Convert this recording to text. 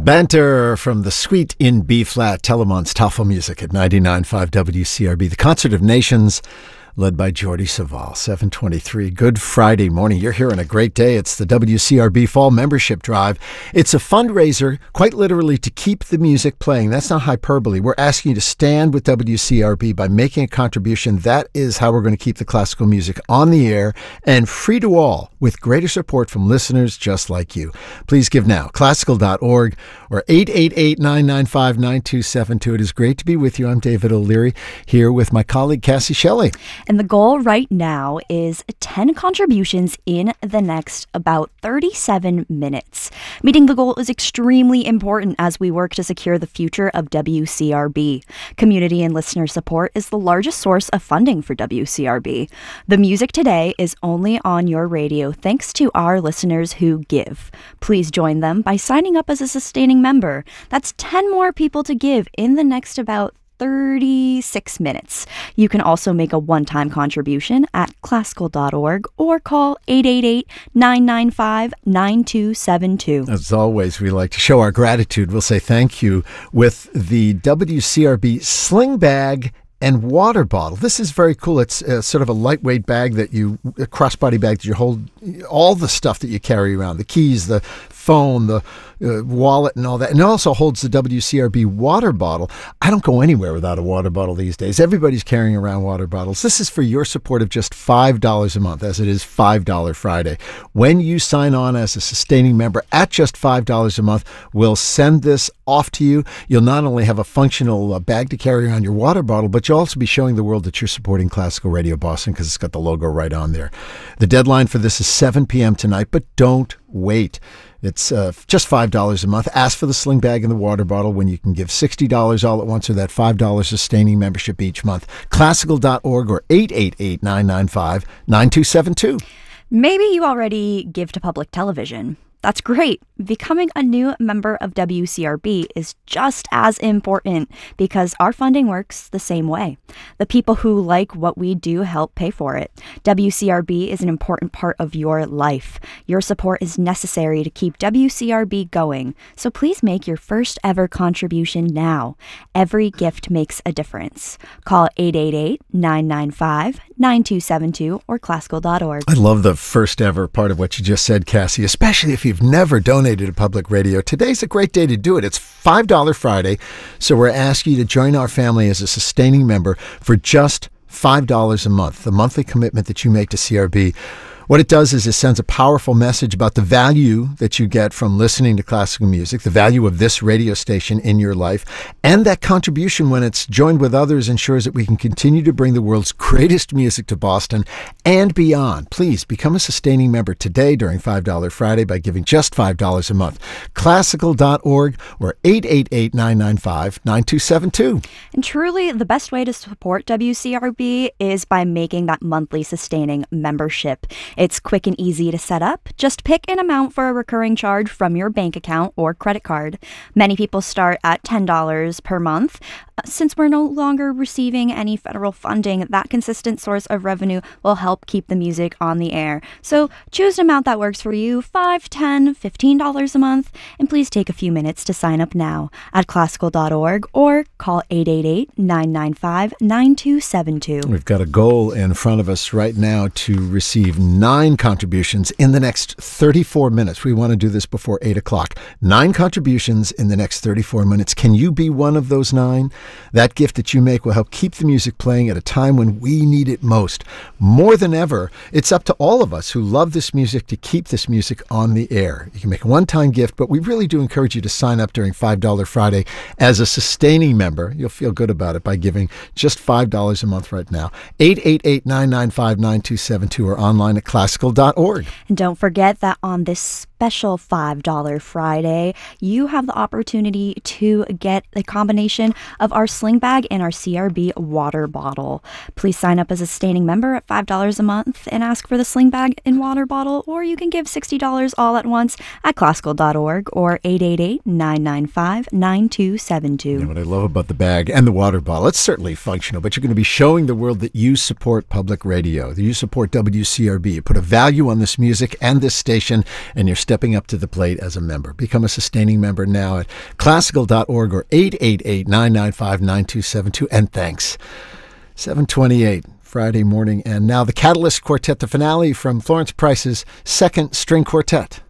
Banter from the Suite in B-flat, Telemon's Tafelmusik at 99.5 WCRB. The Concert of Nations, led by Jordi Savall, 7:23. Good Friday morning. You're here on a great day. It's the WCRB Fall Membership Drive. It's a fundraiser, quite literally, to keep the music playing. That's not hyperbole. We're asking you to stand with WCRB by making a contribution. That is how we're going to keep the classical music on the air and free to all, with greater support from listeners just like you. Please give now. Classical.org or 888-995-9272. It is great to be with you. I'm David O'Leary, here with my colleague Cassie Shelley. And the goal right now is 10 contributions in the next about 37 minutes. Meeting the goal is extremely important as we work to secure the future of WCRB. Community and listener support is the largest source of funding for WCRB. The music today is only on your radio thanks to our listeners who give. Please join them by signing up as a sustaining member. That's 10 more people to give in the next about 36 minutes. You can also make a one-time contribution at classical.org or call 888-995-9272. As always, we like to show our gratitude. We'll say thank you with the WCRB sling bag and water bottle. This is very cool. It's sort of a lightweight bag a crossbody bag that you hold all the stuff that you carry around, the keys, the phone, the wallet and all that. And it also holds the WCRB water bottle. I don't go anywhere without a water bottle these days. Everybody's carrying around water bottles. This is for your support of just $5 a month, as it is $5 Friday. When you sign on as a sustaining member at just $5 a month, we'll send this off to you. You'll not only have a functional bag to carry around your water bottle, but you'll also be showing the world that you're supporting Classical Radio Boston because it's got the logo right on there. The deadline for this is 7 p.m. tonight, but don't wait. It's just $5 a month. Ask for the sling bag and the water bottle when you can give $60 all at once or that $5 sustaining membership each month. Classical.org or 888-995-9272. Maybe you already give to public television. That's great. Becoming a new member of WCRB is just as important because our funding works the same way. The people who like what we do help pay for it. WCRB is an important part of your life. Your support is necessary to keep WCRB going, so please make your first ever contribution now. Every gift makes a difference. Call 888-995-9272 or classical.org. I love the first ever part of what you just said, Cassie, especially if you've never donated to public radio. Today's a great day to do it. It's $5 Friday, so we're asking you to join our family as a sustaining member for just $5 a month, the monthly commitment that you make to CRB. What it does is it sends a powerful message about the value that you get from listening to classical music, the value of this radio station in your life, and that contribution, when it's joined with others, ensures that we can continue to bring the world's greatest music to Boston and beyond. Please become a sustaining member today during $5 Friday by giving just $5 a month. Classical.org or 888-995-9272. And truly, the best way to support WCRB is by making that monthly sustaining membership. It's quick and easy to set up. Just pick an amount for a recurring charge from your bank account or credit card. Many people start at $10 per month. Since we're no longer receiving any federal funding, that consistent source of revenue will help keep the music on the air. So choose an amount that works for you, $5, $10, $15 a month, and please take a few minutes to sign up now at classical.org or call 888-995-9272. We've got a goal in front of us right now to receive 9 contributions in the next 34 minutes. We want to do this before 8 o'clock. 9 contributions in the next 34 minutes. Can you be one of those 9? That gift that you make will help keep the music playing at a time when we need it most. More than ever, it's up to all of us who love this music to keep this music on the air. You can make a one-time gift, but we really do encourage you to sign up during $5 Friday as a sustaining member. You'll feel good about it by giving just $5 a month right now. 888-995-9272 or online at classical.org. And don't forget that on this special $5 Friday, you have the opportunity to get a combination of our sling bag and our CRB water bottle. Please sign up as a sustaining member at $5 a month and ask for the sling bag and water bottle, or you can give $60 all at once at classical.org or 888-995-9272. What I love about the bag and the water bottle, it's certainly functional, but you're going to be showing the world that you support public radio, that you support WCRB. You put a value on this music and this station, and you're stepping up to the plate as a member. Become a sustaining member now at classical.org or 888-995-9272. And thanks. 7:28 Friday morning. And now the Catalyst Quartet, the finale from Florence Price's Second String Quartet.